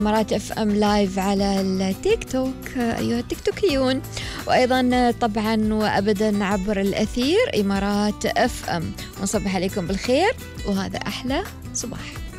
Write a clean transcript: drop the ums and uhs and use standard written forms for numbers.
إمارات اف ام لايف على التيك توك أيها التيك توكيون، وأيضا طبعا وأبدا عبر الأثير إمارات اف ام. ونصبح عليكم بالخير وهذا أحلى صباح.